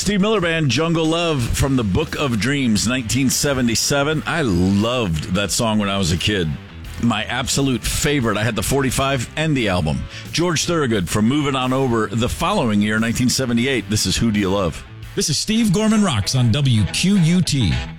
Steve Miller Band, Jungle Love from the Book of Dreams, 1977. I loved that song when I was a kid. My absolute favorite. I had the 45 and the album. George Thorogood from Moving On Over the following year, 1978. This is Who Do You Love? This is Steve Gorman Rocks on WQUT.